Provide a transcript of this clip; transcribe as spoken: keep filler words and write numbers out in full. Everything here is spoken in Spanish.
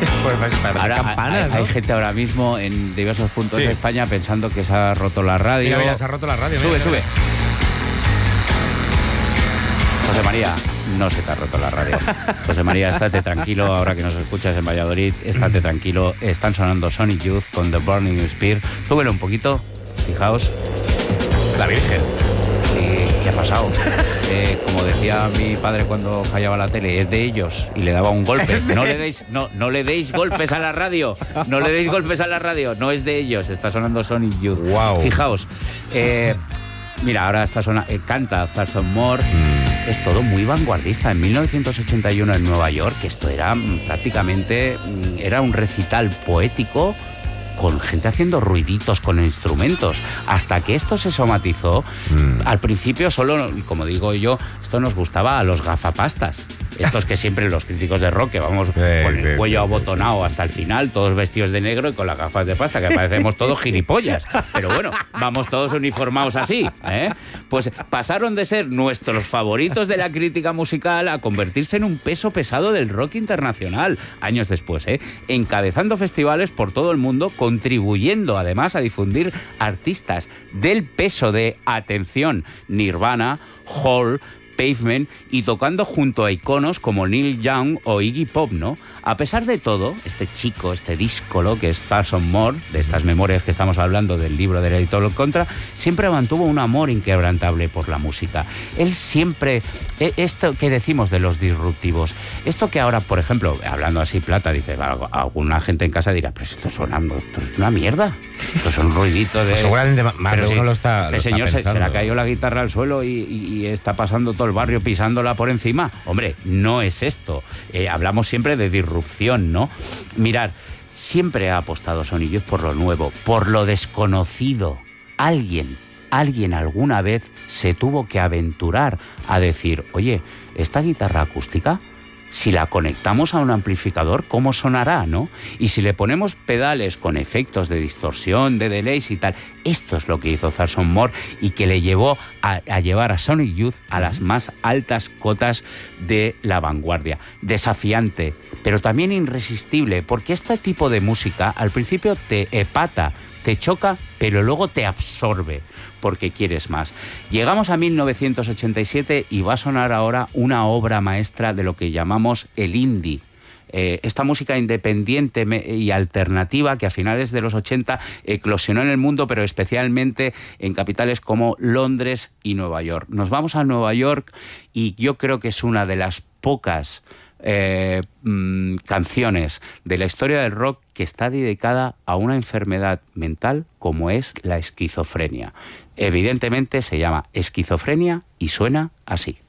Pues ahora campanas, hay, ¿no? hay gente ahora mismo en diversos puntos sí. de España pensando que se ha roto la radio. Mira, mira, se ha roto la radio. Sube, mira, sube. Mira. José María, no se te ha roto la radio. José María, estate tranquilo, ahora que nos escuchas en Valladolid, estate tranquilo. Están sonando Sonic Youth con The Burning Spear. Súbelo un poquito, fijaos. La Virgen. ¿Qué ha pasado? Eh, como decía mi padre cuando fallaba la tele, es de ellos, y le daba un golpe. No le deis, no, no le deis golpes a la radio. No le deis golpes a la radio. No es de ellos. Está sonando Sonic Youth. Wow. Fijaos. Eh, mira, ahora está sonando. Eh, canta Thurston Moore. Mm. Es todo muy vanguardista. En mil novecientos ochenta y uno en Nueva York, esto era prácticamente era un recital poético con gente haciendo ruiditos con instrumentos, hasta que esto se somatizó. Mm. Al principio solo, como digo yo, esto nos gustaba a los gafapastas. Estos que siempre los críticos de rock, que vamos eh, con el cuello eh, abotonado eh, hasta el final, todos vestidos de negro y con las gafas de pasta, que parecemos todos gilipollas. Pero bueno, vamos todos uniformados así, ¿eh? Pues pasaron de ser nuestros favoritos de la crítica musical a convertirse en un peso pesado del rock internacional, años después, ¿eh? Encabezando festivales por todo el mundo, contribuyendo además a difundir artistas del peso de, atención, Nirvana, Hole, Pavement, y tocando junto a iconos como Neil Young o Iggy Pop, ¿no? A pesar de todo, este chico, este díscolo que es Thurston Moore, de estas memorias que estamos hablando del libro del editor Contra, siempre mantuvo un amor inquebrantable por la música. Él siempre, esto que decimos de los disruptivos, esto que ahora, por ejemplo, hablando así plata, dice, alguna gente en casa dirá, pero esto suena, esto es una mierda, esto es un ruidito de... Pues seguramente más de uno sí, lo está Este lo señor está se, se le ha caído la guitarra al suelo y, y, y está pasando todo el barrio pisándola por encima. Hombre, no es esto. Eh, hablamos siempre de disrupción, ¿no? Mirad, siempre ha apostado Sonic Youth por lo nuevo, por lo desconocido. Alguien, alguien alguna vez se tuvo que aventurar a decir, oye, esta guitarra acústica, si la conectamos a un amplificador, ¿cómo sonará, no? Y si le ponemos pedales con efectos de distorsión, de delays y tal, esto es lo que hizo Thurston Moore y que le llevó a, a llevar a Sonic Youth a las más altas cotas de la vanguardia. Desafiante, pero también irresistible, porque este tipo de música al principio te epata, te choca, pero luego te absorbe, porque quieres más. Llegamos a mil novecientos ochenta y siete y va a sonar ahora una obra maestra de lo que llamamos el indie. Eh, esta música independiente y alternativa que a finales de los ochenta eclosionó en el mundo, pero especialmente en capitales como Londres y Nueva York. Nos vamos a Nueva York y yo creo que es una de las pocas Eh, mmm, canciones de la historia del rock que está dedicada a una enfermedad mental como es la esquizofrenia. Evidentemente se llama esquizofrenia y suena así.